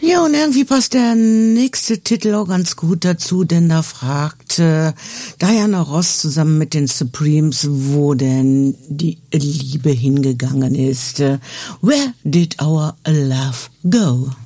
Ja, und irgendwie passt der nächste Titel auch ganz gut dazu, denn da fragt Diana Ross zusammen mit den Supremes, wo denn die Liebe hingegangen ist. Where did our love go?